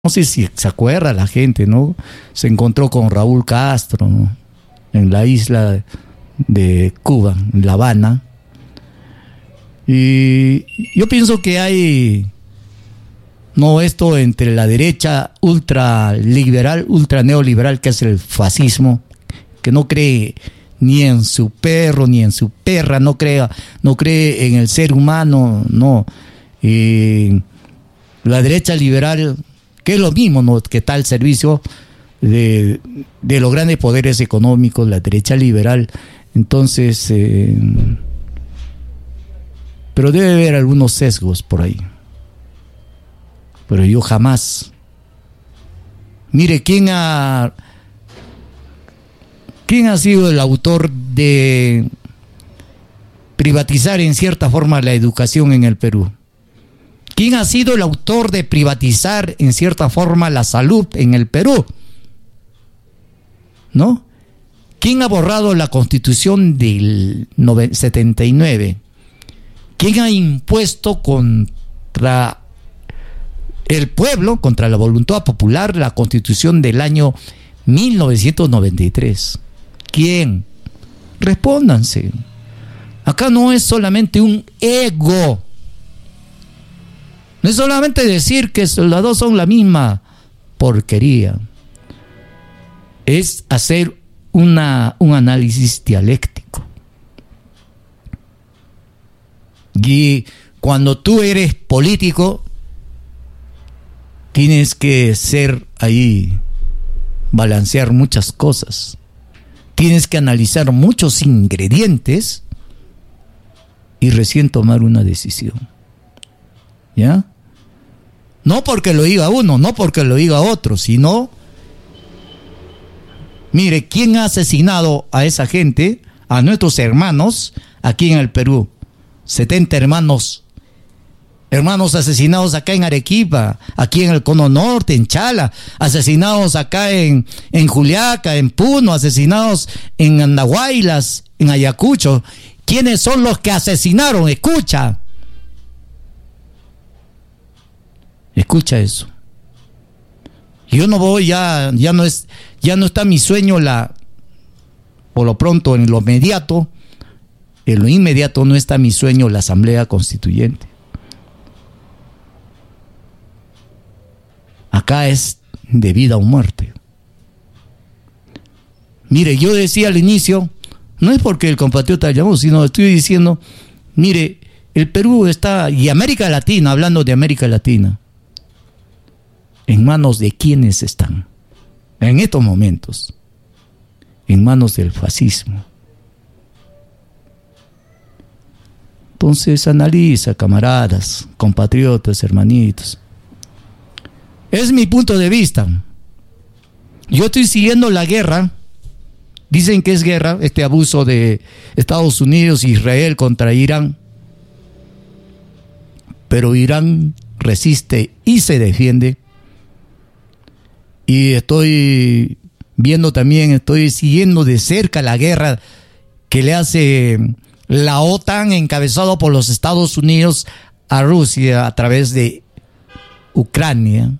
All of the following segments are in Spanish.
No sé si se acuerda la gente, ¿no? Se encontró con Raúl Castro, ¿no? En la isla de Cuba, en La Habana. Y yo pienso que hay, no, esto entre la derecha ultraliberal, ultraneoliberal, que es el fascismo, que no cree ni en su perro, ni en su perra, no cree en el ser humano, no. Y la derecha liberal, que es lo mismo, ¿no? Que está al servicio de los grandes poderes económicos, la derecha liberal. Entonces, pero debe haber algunos sesgos por ahí. Pero yo jamás. Mire, ¿quién ha sido el autor de privatizar en cierta forma la educación en el Perú? ¿Quién ha sido el autor de privatizar en cierta forma la salud en el Perú? ¿No? ¿Quién ha borrado la Constitución del 79? ¿Quién ha impuesto contra el pueblo, contra la voluntad popular, la Constitución del año 1993? ¿Quién? Respóndanse. Acá no es solamente un ego. No es solamente decir que las dos son la misma porquería. Es hacer un análisis dialéctico. Y cuando tú eres político, tienes que ser ahí, balancear muchas cosas. Tienes que analizar muchos ingredientes y recién tomar una decisión. ¿Ya? No porque lo diga uno, no porque lo diga otro, sino, mire, ¿quién ha asesinado a esa gente, a nuestros hermanos aquí en el Perú? 70 hermanos asesinados acá en Arequipa, aquí en el Cono Norte, en Chala, asesinados acá en Juliaca, en Puno, asesinados en Andahuaylas, en Ayacucho. ¿Quiénes son los que asesinaron? Escucha eso. Yo no voy, ya no está mi sueño por lo pronto, en lo inmediato no está mi sueño la Asamblea Constituyente. Acá es de vida o muerte. Mire, yo decía al inicio, no es porque el compatriota llamó, sino estoy diciendo, mire, el Perú está, y América Latina, hablando de América Latina, ¿en manos de quiénes están? En estos momentos, en manos del fascismo. Entonces analiza, camaradas, compatriotas, hermanitos. Es mi punto de vista. Yo estoy siguiendo la guerra. Dicen que es guerra, este abuso de Estados Unidos e Israel contra Irán. Pero Irán resiste y se defiende. Y estoy siguiendo de cerca la guerra que le hace la OTAN, encabezado por los Estados Unidos, a Rusia a través de Ucrania.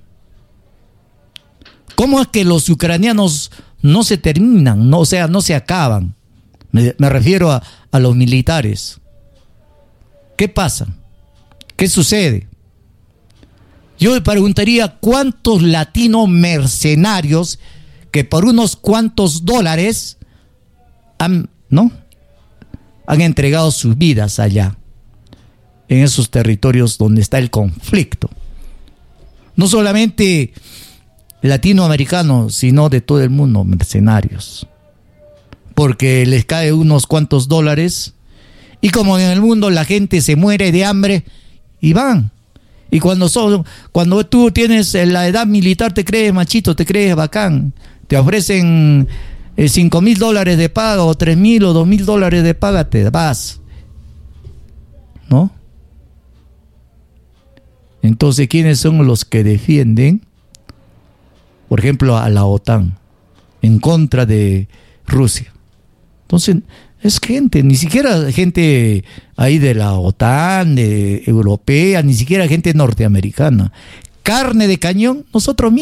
¿Cómo es que los ucranianos no se terminan? No, o sea, no se acaban. Me refiero a los militares. ¿Qué pasa? ¿Qué sucede? Yo me preguntaría cuántos latinos mercenarios que por unos cuantos dólares han entregado sus vidas allá, en esos territorios donde está el conflicto. No solamente latinoamericanos, sino de todo el mundo, mercenarios. Porque les cae unos cuantos dólares, y como en el mundo la gente se muere de hambre, y van. Y cuando tú tienes la edad militar, te crees machito, te crees bacán. Te ofrecen $5,000 de paga, o 3,000 o 2,000 dólares de paga, te vas. ¿No? Entonces, ¿quiénes son los que defienden, por ejemplo, a la OTAN en contra de Rusia? Entonces, es gente, ni siquiera gente ahí de la OTAN, de europea, ni siquiera gente norteamericana. carne de cañón, nosotros